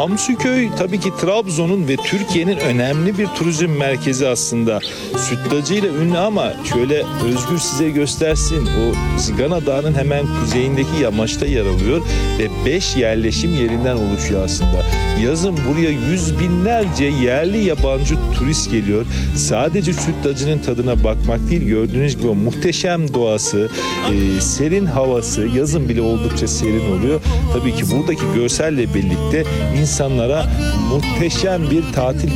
Hamsiköy tabii ki Trabzon'un ve Türkiye'nin önemli bir turizm merkezi aslında. Sütlacıyla ünlü ama şöyle Özgür size göstersin. O Zigana Dağı'nın hemen kuzeyindeki yamaçta yer alıyor ve 5 yerleşim yerinden oluşuyor aslında. Yazın buraya yüz binlerce yerli yabancı turist geliyor. Sadece sütlacının tadına bakmak değil, gördüğünüz gibi o muhteşem doğası, serin havası, yazın bile oldukça serin oluyor. Tabii ki buradaki görselle birlikte insanlara muhteşem bir tatil